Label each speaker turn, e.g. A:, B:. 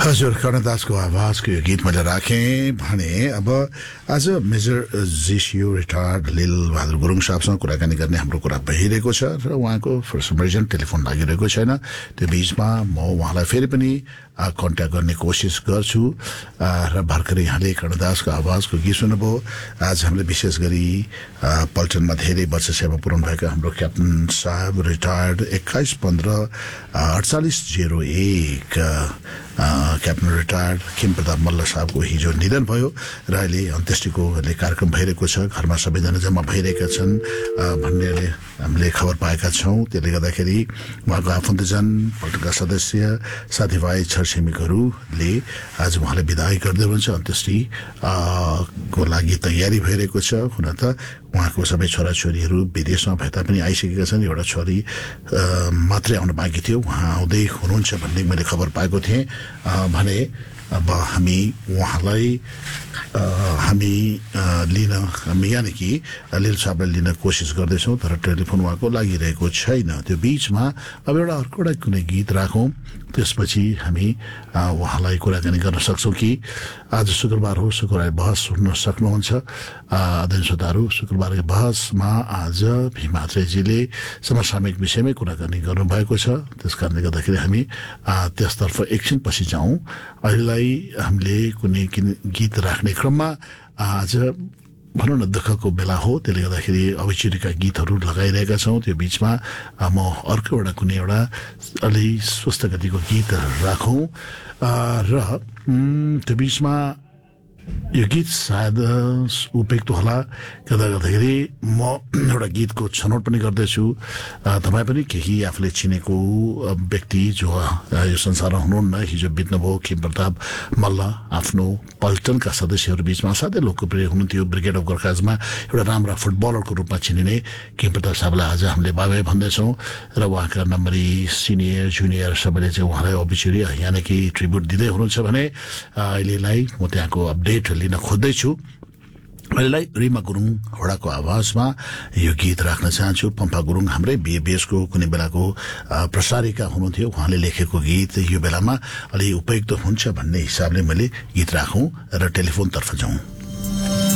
A: हजुर कर्णदासको आवाजको यो गीत मैले राखेँ भने अब आज मेजर जिसियु रिटायर्ड लिल बहादुर गुरुङ साहबसँग कुराकानी गर्ने हाम्रो कुरा भइरहेको छ र उहाँको फर सम रिजन टेलिफोन लागिरहेको छैन। त्यो बीचमा म उहाँलाई फेरि पनि कन्ट्याक्ट गर्ने कोसिस गर्छु र भर्खरै यहाँले कर्णदासको आवाजको गीत सुन्नुभयो। आज हामीले विशेष गरी पल्टनमा धेरै वर्ष सेवा पुर्याउनु भएका हाम्रो क्याप्टन साहब retired 21-15-4801 captain retired Khem Pratap Malla साहबको हिजो निधन भयो र अहिले अन्त्येष्टिको कार्यक्रम भइरहेको छ। घरमा सबैजना जम्मा भइरहेका छन् भन्ने हामीले खबर पाएका छौँ। त्यसले गर्दाखेरि उहाँको आफन्तजन, पल्टनका सदस्य, साथीभाइ, छरछिमेकहरूले आज उहाँलाई बिदाई गर्दै हुनुहुन्छ। अन्त्येष्टि को लागि तयारी भइरहेको छ। हुन त उहाँको सबै छोराछोरीहरू विदेशमा भए तापनि आइसकेका छन्। एउटा छोरी मात्रै आउन बाँकी थियो, उहाँ आउँदै हुनुहुन्छ भन्ने मैले खबर पाएको थिएँ भने अब हामी उहाँलाई यानि कि लिल साहबलाई लिन कोसिस गर्दैछौँ, तर टेलिफोन उहाँको लागिरहेको छैन। त्यो बीचमा अब एउटा अर्को कुनै गीत राखौँ, त्यसपछि हामी उहाँलाई कुराकानी गर्न सक्छौँ कि आज शुक्रबार हो, शुक्रबार बहस सुन्न सक्नुहुन्छ आदरणीय श्रोताहरू। शुक्रबारको बहसमा आज भीमात्रेजीले समसामयिक विषयमै कुराकानी गर्नुभएको छ। त्यस कारणले गर्दाखेरि हामी त्यसतर्फ एकछिन पछि जाउँ। अहिलेलाई हामीले कुनै गीत राख्ने क्रममा आज भनौँ न दुःखको बेला हो, त्यसले गर्दाखेरि अभिचुरीका गीतहरू लगाइरहेका छौँ। त्यो बीचमा म अर्को कुनै एउटा अलि स्वस्थ गतिको गीत राखौँ र त्यो बीचमा यो गीत सायद उपयुक्त होला। गर्दाखेरि म एउटा गीतको छनौट पनि गर्दैछु। तपाईँ पनि केही आफूले चिनेको व्यक्ति जो यो संसारमा हुनुहुन्न, हिजो बित्नुभयो खेम प्रताप मल्ल, आफ्नो पल्टनका सदस्यहरू बीचमा साथै लोकप्रिय हुनुहुन्थ्यो। ब्रिगेड अफ गोर्खाजमा एउटा राम्रा फुटबलरको रूपमा चिनिने खेम प्रताप साहबलाई आज हामीले बाबा भन्दैछौँ र उहाँका नम्बरी सिनियर जुनियर सबैले चाहिँ उहाँलाई अबिचुरी यानि कि ट्रिब्युट दिँदै हुनुहुन्छ भने अहिलेलाई म त्यहाँको अपडेट लिन खोज्दैछु। अहिलेलाई रिमा गुरुङ होडाको आवाजमा यो गीत राख्न चाहन्छु। पम्पा गुरुङ हाम्रै बीएबीएसको कुनै बेलाको प्रसारिका हुनुहुन्थ्यो, उहाँले लेखेको गीत यो बेलामा अलि उपयुक्त हुन्छ भन्ने हिसाबले मैले गीत राखौँ र टेलिफोनतर्फ जाउँ।